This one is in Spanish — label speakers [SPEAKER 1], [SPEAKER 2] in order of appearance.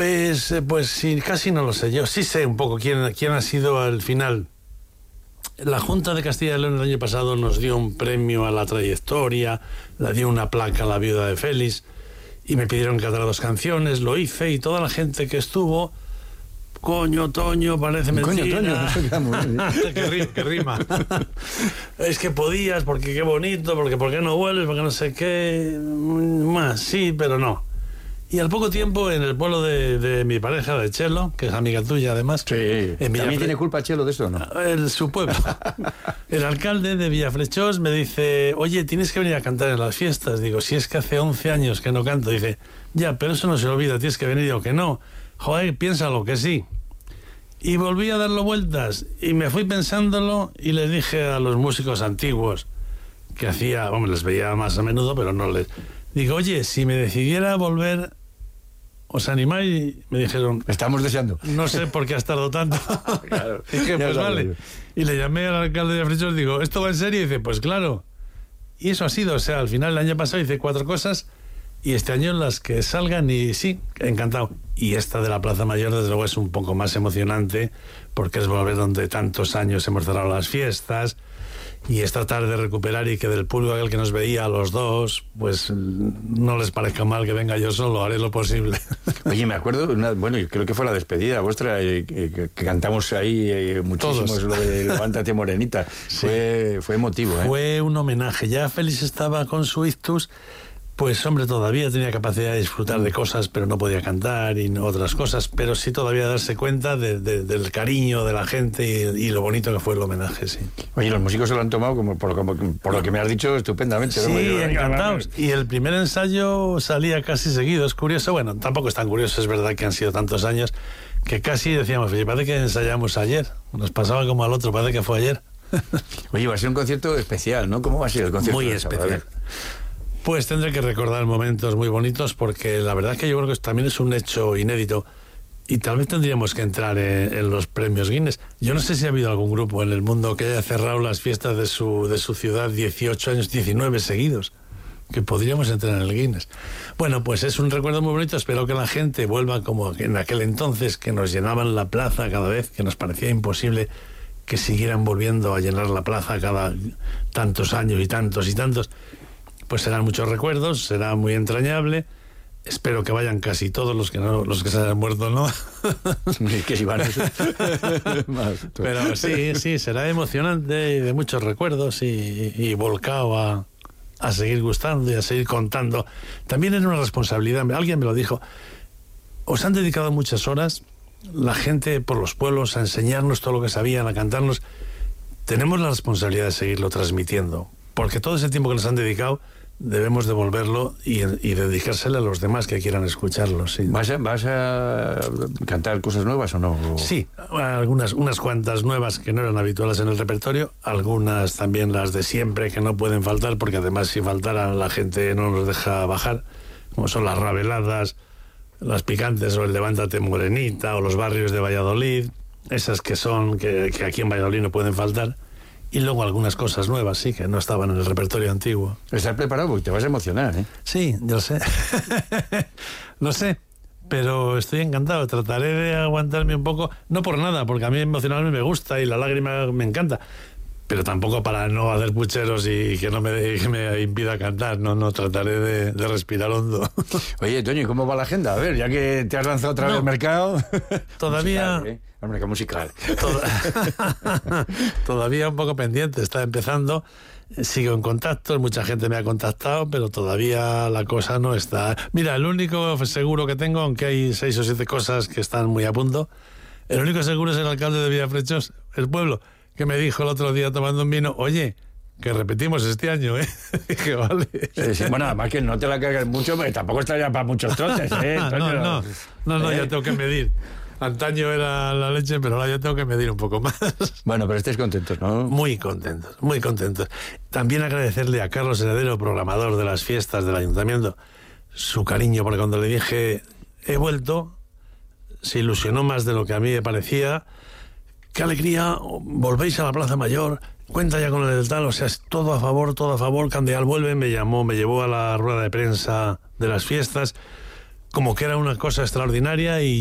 [SPEAKER 1] Pues sí, casi no lo sé. Yo sí sé un poco quién ha sido al final. La Junta de Castilla y León el año pasado nos dio un premio a la trayectoria, le dio una placa a la viuda de Félix y me pidieron cantar 2 canciones, lo hice y toda la gente que estuvo, coño, Toño, parece mentira.
[SPEAKER 2] Coño, Toño, eso queda muy bien.
[SPEAKER 1] que rima. Es que podías, porque qué bonito, porque por qué no vuelves, porque no sé qué, más, sí, pero no. Y al poco tiempo, en el pueblo de mi pareja, de Chelo, que es amiga tuya además.
[SPEAKER 2] Sí. ¿También tiene culpa Chelo de esto o no?
[SPEAKER 1] Su pueblo. El alcalde de Villaflechós me dice, oye, tienes que venir a cantar en las fiestas. Digo, si es que hace 11 años que no canto. Dice, ya, pero eso no se olvida, tienes que venir. Digo, que no. Joder, piénsalo, que sí. Y volví a darlo vueltas y me fui pensándolo y les dije a los músicos antiguos que hacía, les veía más a menudo, pero no les... Digo, oye, si me decidiera volver... ¿Os animáis? Y me dijeron...
[SPEAKER 2] Estamos deseando.
[SPEAKER 1] No sé por qué has tardado tanto.
[SPEAKER 2] Claro.
[SPEAKER 1] Dije, pues vale. Y le llamé al alcalde de Frechos, digo, ¿esto va en serio? Y dice, pues claro. Y eso ha sido, o sea, al final el año pasado hice 4 cosas y este año las que salgan y sí, encantado. Y esta de la Plaza Mayor, desde luego, es un poco más emocionante porque es volver donde tantos años hemos cerrado las fiestas. Y es tratar de recuperar y que del público aquel que nos veía a los 2, pues no les parezca mal que venga yo solo, haré lo posible.
[SPEAKER 2] Oye, me acuerdo, creo que fue la despedida vuestra, que cantamos ahí muchísimo,
[SPEAKER 1] todos.
[SPEAKER 2] Lo de Levántate Morenita. Sí. Fue emotivo, ¿eh?
[SPEAKER 1] Fue un homenaje. Ya Félix estaba con su ictus, pues hombre, todavía tenía capacidad de disfrutar de cosas, pero no podía cantar y otras cosas, pero sí todavía darse cuenta del cariño de la gente y lo bonito que fue el homenaje, sí.
[SPEAKER 2] Oye, los músicos se lo han tomado, por lo que me has dicho, estupendamente.
[SPEAKER 1] Sí,
[SPEAKER 2] ¿no?
[SPEAKER 1] encantados. Y el primer ensayo salía casi seguido, es curioso, bueno, tampoco es tan curioso, es verdad que han sido tantos años, que casi decíamos, parece que ensayamos ayer, nos pasaba como al otro, parece que fue ayer.
[SPEAKER 2] Oye, va a ser un concierto especial, ¿no? ¿Cómo va a ser el concierto?
[SPEAKER 1] Muy especial. Pues tendré que recordar momentos muy bonitos porque la verdad es que yo creo que también es un hecho inédito y tal vez tendríamos que entrar en los premios Guinness. Yo no sé si ha habido algún grupo en el mundo que haya cerrado las fiestas de su ciudad 18 años, 19 seguidos, que podríamos entrar en el Guinness. Bueno, pues es un recuerdo muy bonito, espero que la gente vuelva como en aquel entonces que nos llenaban la plaza cada vez, que nos parecía imposible que siguieran volviendo a llenar la plaza cada tantos años y tantos y tantos. Pues serán muchos recuerdos, será muy entrañable. Espero que vayan casi todos los que se hayan muerto, ¿no?
[SPEAKER 2] Que si van eso.
[SPEAKER 1] Pero sí, será emocionante y de muchos recuerdos y volcado a seguir gustando y a seguir contando. También es una responsabilidad, alguien me lo dijo, os han dedicado muchas horas la gente por los pueblos a enseñarnos todo lo que sabían, a cantarnos. Tenemos la responsabilidad de seguirlo transmitiendo, porque todo ese tiempo que les han dedicado debemos devolverlo y dedicárselo a los demás que quieran escucharlo. Sí.
[SPEAKER 2] ¿Vas a cantar cosas nuevas o no?
[SPEAKER 1] Sí, unas cuantas nuevas que no eran habituales en el repertorio, algunas también las de siempre que no pueden faltar, porque además si faltaran la gente no nos deja bajar, como son las Rabeladas, las Picantes o el Levántate Morenita o los Barrios de Valladolid, esas que aquí en Valladolid no pueden faltar. Y luego algunas cosas nuevas, sí, que no estaban en el repertorio antiguo.
[SPEAKER 2] ¿Estás preparado? Porque te vas a emocionar, ¿eh?
[SPEAKER 1] Sí, yo lo sé. No sé, pero estoy encantado. Trataré de aguantarme un poco, no por nada, porque a mí emocionalmente me gusta y la lágrima me encanta, pero tampoco para no hacer pucheros y que me impida cantar. No, trataré de respirar hondo.
[SPEAKER 2] Oye, Toño, ¿y cómo va la agenda? A ver, ya que te has lanzado otra vez al mercado...
[SPEAKER 1] Todavía...
[SPEAKER 2] Musical, ¿eh? Al mercado musical.
[SPEAKER 1] Todavía un poco pendiente, está empezando. Sigo en contacto, mucha gente me ha contactado, pero todavía la cosa no está... Mira, el único seguro que tengo, aunque hay 6 o 7 cosas que están muy a punto, el único seguro es el alcalde de Villaflechós, el pueblo, que me dijo el otro día tomando un vino, oye, que repetimos este año, ¿eh? Dije, vale.
[SPEAKER 2] Sí, bueno, además que no te la cargues mucho, porque tampoco está ya para muchos trotes, ¿eh?
[SPEAKER 1] No, ya tengo que medir. Antaño era la leche, pero ahora ya tengo que medir un poco más.
[SPEAKER 2] Bueno, pero estéis contentos, ¿no?
[SPEAKER 1] Muy contentos, muy contentos. También agradecerle a Carlos Heredero, programador de las fiestas del ayuntamiento, su cariño, porque cuando le dije, he vuelto, se ilusionó más de lo que a mí me parecía. Qué alegría, volvéis a la Plaza Mayor, cuenta ya con el tal, o sea, es todo a favor, Candeal vuelve, me llevó a la rueda de prensa de las fiestas. como que era una cosa extraordinaria y